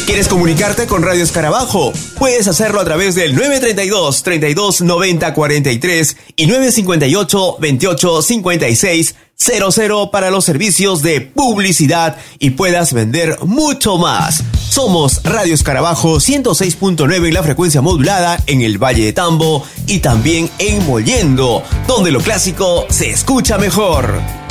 ¿Quieres comunicarte con Radio Escarabajo? Puedes hacerlo a través del 932-3290-43 y 958-2856-00 para los servicios de publicidad y puedas vender mucho más. Somos Radio Escarabajo 106.9 en la frecuencia modulada en el Valle de Tambo y también en Mollendo, donde lo clásico se escucha mejor.